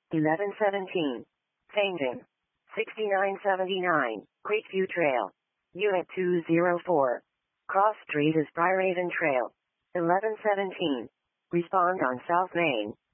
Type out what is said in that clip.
1117. Changing. 6979. Creekview Trail. Unit 204. Cross Street is Briarhaven Trail. 1117. Respond on South Main.